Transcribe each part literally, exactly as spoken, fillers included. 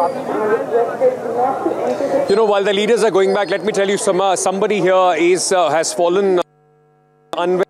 You know, while the leaders are going back, let me tell you, some, uh, somebody here is uh, has fallen unwell.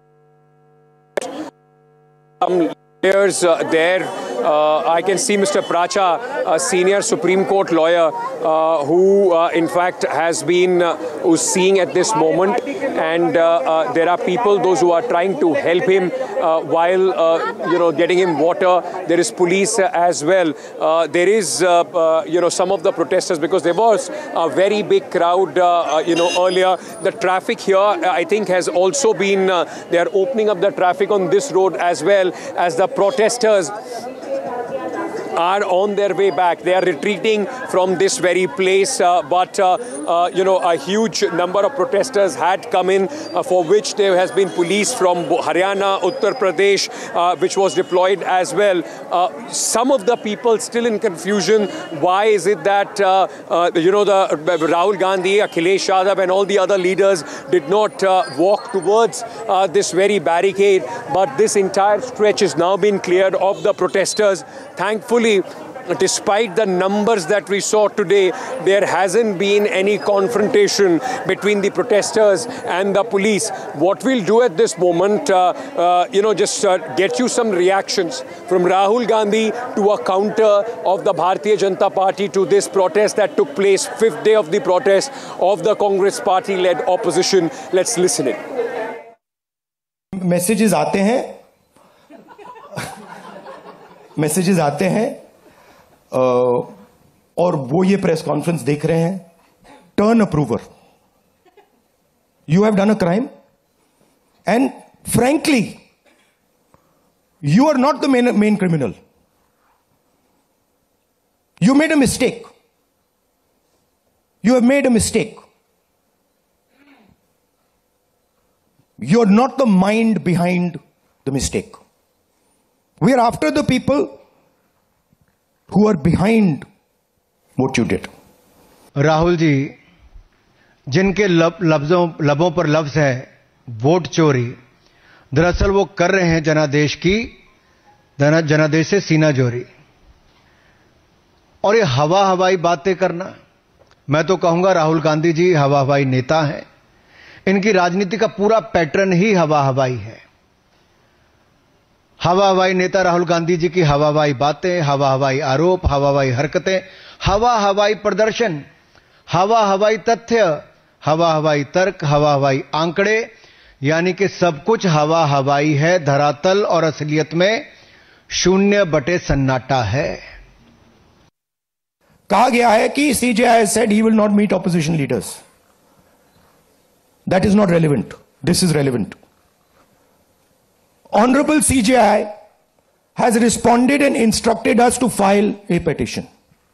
Some players uh, there. Uh, I can see Mister Pracha, a senior Supreme Court lawyer, uh, who uh, in fact has been uh, who's seeing at this moment, and uh, uh, there are people, those who are trying to help him uh, while uh, you know getting him water. There is police uh, as well. Uh, there is uh, uh, you know some of the protesters, because there was a very big crowd uh, uh, you know earlier. The traffic here, uh, I think, has also been uh, they are opening up the traffic on this road as well, as the protesters are on their way back. They are retreating from this very place, uh, but uh, uh, you know a huge number of protesters had come in, uh, for which there has been police from Haryana, Uttar Pradesh, uh, which was deployed as well. Uh, some of the people still in confusion. Why is it that uh, uh, you know the uh, Rahul Gandhi, Akhilesh Yadav, and all the other leaders did not uh, walk towards uh, this very barricade? But this entire stretch has now been cleared of the protesters. Thankfully, despite the numbers that we saw today, there hasn't been any confrontation between the protesters and the police. What we'll do at this moment, uh, uh, you know, just uh, get you some reactions from Rahul Gandhi to a counter of the Bharatiya Janata Party to this protest that took place, fifth day of the protest of the Congress party-led opposition. Let's listen in. Messages आते हैं, messages आते हैं और वो ये press conference देख रहे हैं. Turn approver, you have done a crime, and frankly you are not the main main criminal. You made a mistake. You have made a mistake. You are not the mind behind the mistake. We are after the people who are behind what you did. Rahul ji, जिनके लब, लफ्जों लबों पर लफ्ज है vote चोरी, दरअसल वो कर रहे हैं जनादेश की जना, जनादेश से सीना जोरी. और ये हवा हवाई बातें करना, मैं तो कहूंगा राहुल गांधी जी हवा हवाई नेता हैं. इनकी राजनीति का पूरा पैटर्न ही हवा हवाई है. हवा हवाई नेता राहुल गांधी जी की हवा हवाई बातें, हवा हवाई आरोप, हवा हवाई हरकतें, हवा हवाई प्रदर्शन, हवा हवाई तथ्य, हवा हवाई तर्क, हवा हवाई आंकड़े, यानी कि सब कुछ हवा हवाई है. धरातल और असलियत में शून्य बटे सन्नाटा है. कहा गया है कि CJI said he will not meet opposition leaders. That is not relevant. This is relevant. Honorable C J I has responded and instructed us to file a petition.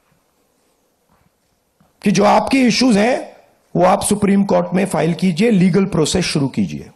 कि जो आपके इश्यूज हैं वो आप सुप्रीम कोर्ट में file कीजिए, legal process शुरू कीजिए.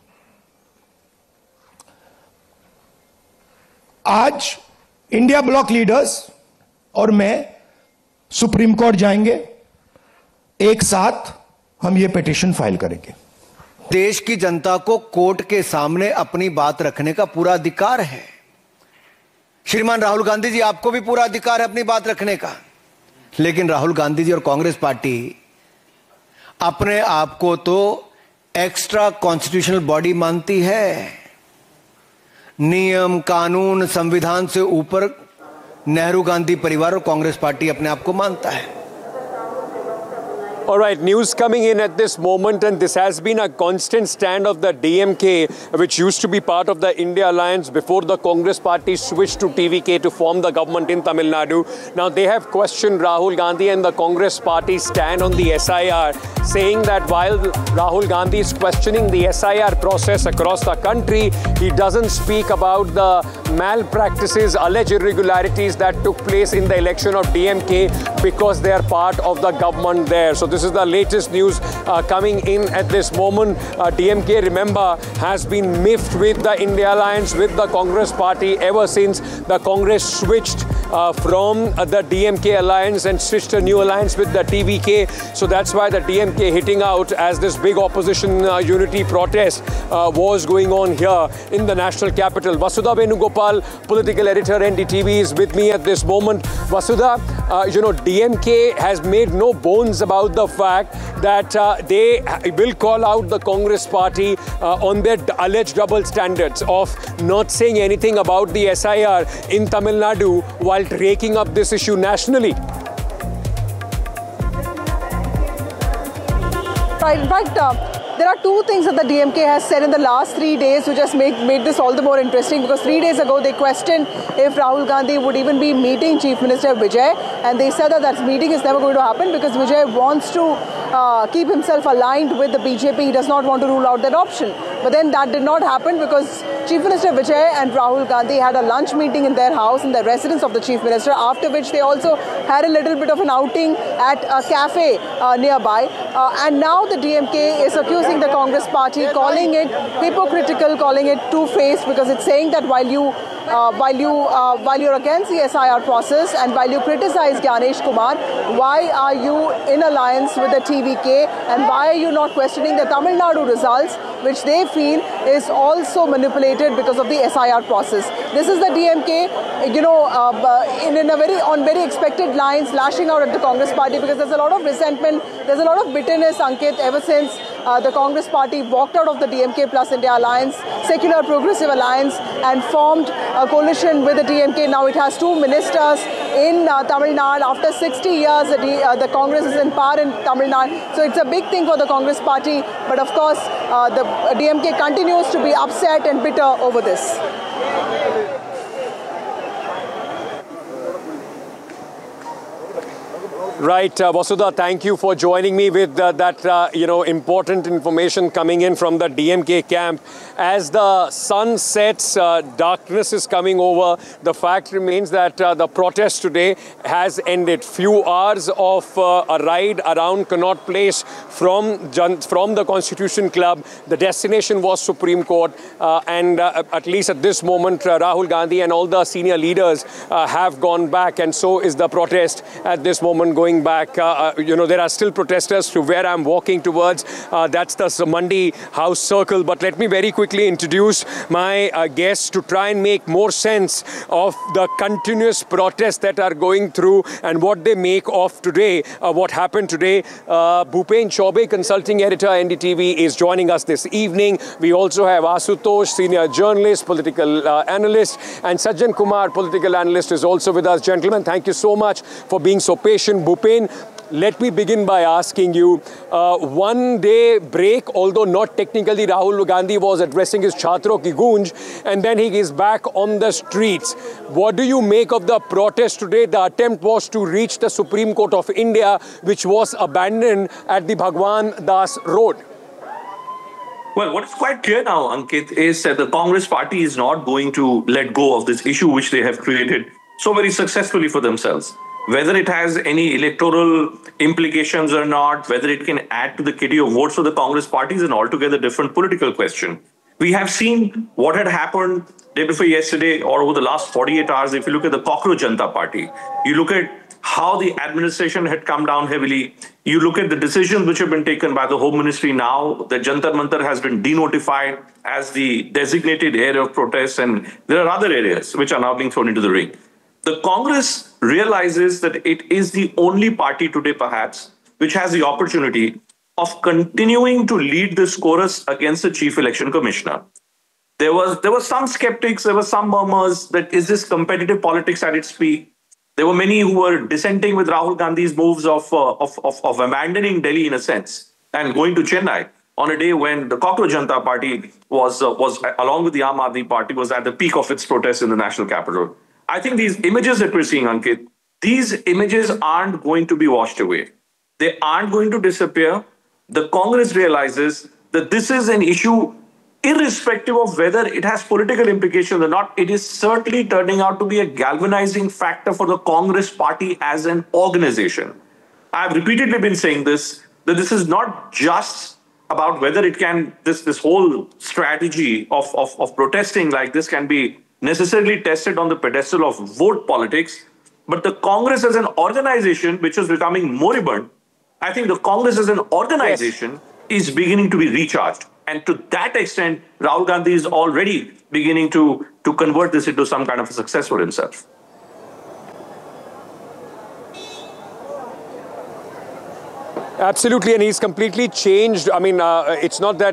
आज इंडिया ब्लॉक लीडर्स और मैं सुप्रीम कोर्ट जाएंगे. एक साथ हम ये पिटीशन फाइल करेंगे. देश की जनता को कोर्ट के सामने अपनी बात रखने का पूरा अधिकार है. श्रीमान राहुल गांधी जी, आपको भी पूरा अधिकार है अपनी बात रखने का. लेकिन राहुल गांधी जी और कांग्रेस पार्टी अपने आप को तो एक्स्ट्रा कॉन्स्टिट्यूशनल बॉडी मानती है. नियम, कानून, संविधान से ऊपर नेहरू गांधी परिवार और कांग्रेस पार्टी अपने आप को मानता है. All right, news coming in at this moment, and this has been a constant stand of the D M K, which used to be part of the India Alliance before the Congress party switched to T V K to form the government in Tamil Nadu. Now they have questioned Rahul Gandhi and the Congress party stand on the S I R, saying that while Rahul Gandhi is questioning the S I R process across the country, he doesn't speak about the malpractices, alleged irregularities that took place in the election of D M K because they are part of the government there. So this is the latest news uh, coming in at this moment. Uh, D M K, remember, has been miffed with the India Alliance, with the Congress party ever since the Congress switched uh, from uh, the D M K alliance and switched a new alliance with the T V K. So that's why the D M K hitting out as this big opposition uh, unity protest uh, was going on here in the national capital. Vasudha Venugopal, political editor N D T V, is with me at this moment. Vasudha, uh, you know, D M K has made no bones about the fact that uh, they will call out the Congress party uh, on their alleged double standards of not saying anything about the S I R in Tamil Nadu while raking up this issue nationally. Right. In fact, uh, there are two things that the D M K has said in the last three days which has made, made this all the more interesting, because three days ago they questioned if Rahul Gandhi would even be meeting Chief Minister Vijay, and they said that that meeting is never going to happen because Vijay wants to uh, keep himself aligned with the B J P. He does not want to rule out that option. But then that did not happen because Chief Minister Vijay and Rahul Gandhi had a lunch meeting in their house, in the residence of the Chief Minister, after which they also had a little bit of an outing at a cafe uh, nearby. Uh, and now the D M K is accusing the Congress party, calling it hypocritical, calling it two-faced, because it's saying that while you uh, while you uh, while you're against the S I R process and while you criticize Gyanesh Kumar, why are you in alliance with the T V K, and why are you not questioning the Tamil Nadu results, which they feel is also manipulated because of the S I R process? This is the D M K, you know, uh, in, in a very on very expected lines, lashing out at the Congress party, because there's a lot of resentment, there's a lot of bitterness, Ankit, ever since uh, the Congress party walked out of the D M K plus India alliance, secular progressive alliance, and formed a coalition with the D M K. Now it has two ministers in uh, Tamil Nadu. After sixty years, the, D, uh, the Congress is in power in Tamil Nadu. So it's a big thing for the Congress party. But of course, uh, the D M K continues to be upset and bitter over this. Right, uh, Vasudha, thank you for joining me with uh, that, uh, you know, important information coming in from the D M K camp. As the sun sets, uh, darkness is coming over. The fact remains that uh, the protest today has ended. Few hours of uh, a ride around Connaught Place from, from the Constitution Club. The destination was Supreme Court. Uh, and uh, at least at this moment, uh, Rahul Gandhi and all the senior leaders uh, have gone back. And so is the protest at this moment going back. Uh, you know, there are still protesters to where I'm walking towards. Uh, that's the Mandi House Circle. But let me very quickly introduce my uh, guests to try and make more sense of the continuous protests that are going through and what they make of today, uh, what happened today. Uh, Bhupen Chaubey, consulting editor, N D T V, is joining us this evening. We also have Asutosh, senior journalist, political uh, analyst, and Sajjan Kumar, political analyst, is also with us. Gentlemen, thank you so much for being so patient. Bhupen, let me begin by asking you, uh, one day break, although not technically, Rahul Gandhi was addressing his Chhatron ki Goonj, and then he is back on the streets. What do you make of the protest today? The attempt was to reach the Supreme Court of India, which was abandoned at the Bhagwan Das Road. Well, what is quite clear now, Ankit, is that the Congress party is not going to let go of this issue which they have created so very successfully for themselves. Whether it has any electoral implications or not, whether it can add to the kitty of votes for the Congress party is an altogether different political question. We have seen what had happened day before yesterday or over the last forty-eight hours. If you look at the Cockroach Janata Party, you look at how the administration had come down heavily. You look at the decisions which have been taken by the Home Ministry now. The Jantar Mantar has been denotified as the designated area of protest, and there are other areas which are now being thrown into the ring. The Congress realizes that it is the only party today, perhaps, which has the opportunity of continuing to lead this chorus against the Chief Election Commissioner. There was there were some skeptics, there were some murmurs that is this competitive politics at its peak. There were many who were dissenting with Rahul Gandhi's moves of, uh, of, of, of abandoning Delhi in a sense and going to Chennai on a day when the Cockroach Janata Party was, uh, was along with the Aam Aadmi Party, was at the peak of its protests in the national capital. I think these images that we're seeing, Ankit, these images aren't going to be washed away. They aren't going to disappear. The Congress realizes that this is an issue irrespective of whether it has political implications or not. It is certainly turning out to be a galvanizing factor for the Congress party as an organization. I've repeatedly been saying this, that this is not just about whether it can, this, this whole strategy of, of, of protesting like this can be necessarily tested on the pedestal of vote politics, but the Congress as an organization, which is becoming moribund, I think the Congress as an organization yes. is beginning to be recharged. And to that extent, Rahul Gandhi is already beginning to, to convert this into some kind of a success for himself. Absolutely, and he's completely changed. I mean, uh, it's not that